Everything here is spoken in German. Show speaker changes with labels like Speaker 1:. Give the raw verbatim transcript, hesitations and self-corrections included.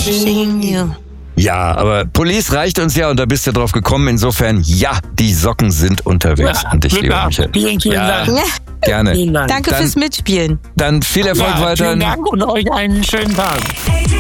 Speaker 1: watching you.
Speaker 2: Ja, aber Police reicht uns ja und da bist du drauf gekommen. Insofern, ja, die Socken sind unterwegs.
Speaker 3: Ja,
Speaker 2: Und dich, lieber
Speaker 3: Glück
Speaker 2: Michael.
Speaker 3: Vielen, vielen
Speaker 2: Ja,
Speaker 3: Dank.
Speaker 2: gerne.
Speaker 3: Vielen Dank.
Speaker 1: Danke
Speaker 2: Dann-
Speaker 1: fürs Mitspielen.
Speaker 2: Dann viel Erfolg
Speaker 3: Ja,
Speaker 2: weiter.
Speaker 3: vielen Dank und euch einen schönen Tag.